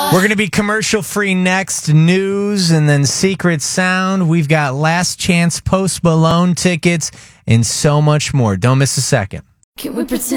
We're going to be commercial free next. News and then Secret Sound. We've got Last Chance Post Malone tickets and so much more. Don't miss a second. Can we pretend